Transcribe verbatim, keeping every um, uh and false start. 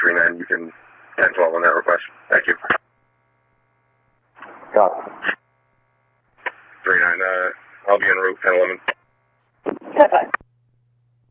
three nine, you can ten twelve on that request. Thank you. Got it. three nine, uh, I'll be en route, ten eleven. ten five.